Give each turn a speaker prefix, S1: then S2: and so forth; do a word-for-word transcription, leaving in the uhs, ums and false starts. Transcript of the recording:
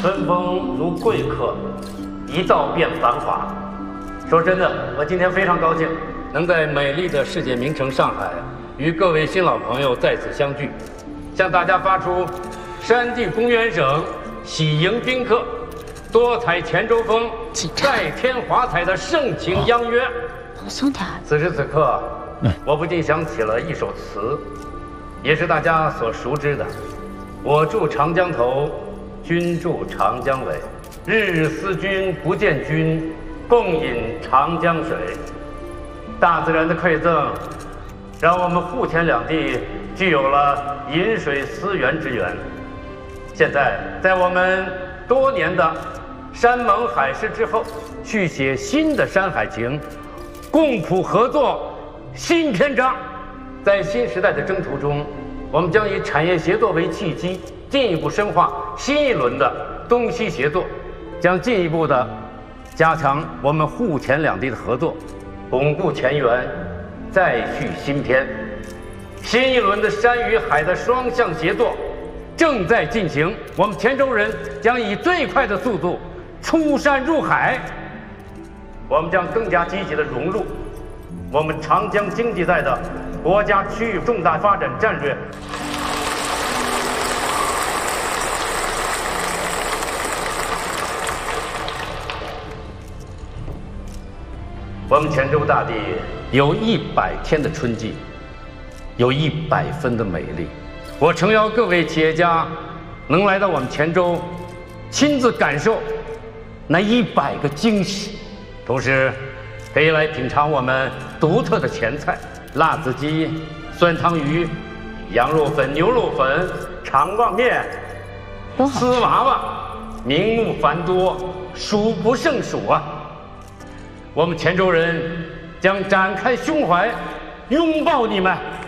S1: 春风如贵客，一到便繁华。说真的，我今天非常高兴，能在美丽的世界名城上海，与各位新老朋友在此相聚，向大家发出山地公园省喜迎宾客、多彩泉州风、再添华彩的盛情央约。此时此刻，我不禁想起了一首词，也是大家所熟知的：我住长江头，君住长江尾，日日思君不见君，共饮长江水。大自然的馈赠，让我们沪黔两地具有了饮水思源之缘。现在，在我们多年的山盟海誓之后，续写新的山海情，共谱合作新篇章。在新时代的征途中，我们将以产业协作为契机，进一步深化新一轮的东西协作，将进一步的加强我们沪黔两地的合作，巩固前缘，再续新篇。新一轮的山与海的双向协作正在进行，我们黔州人将以最快的速度出山入海，我们将更加积极地融入我们长江经济带的国家区域重大发展战略。我们黔州大地有一百天的春季，有一百分的美丽。我诚邀各位企业家能来到我们黔州，亲自感受那一百个惊喜，同时可以来品尝我们独特的前菜：辣子鸡、酸汤鱼、羊肉粉、牛肉粉、肠旺面、丝娃娃，名目繁多，数不胜数啊！我们黔州人将展开胸怀，拥抱你们。